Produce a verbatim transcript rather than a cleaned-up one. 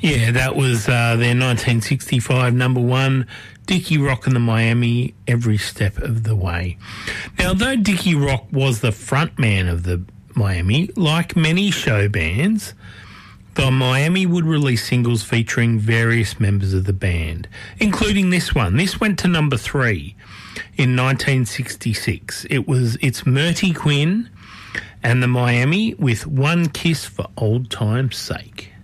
Yeah, that was uh, their nineteen sixty-five number one, Dickie Rock and the Miami, Every Step of the Way. Now, though Dickie Rock was the front man of the Miami, like many show bands, the Miami would release singles featuring various members of the band, including this one. This went to number three in nineteen sixty-six. It was It's Murty Quinn and the Miami with One Kiss for Old Time's Sake.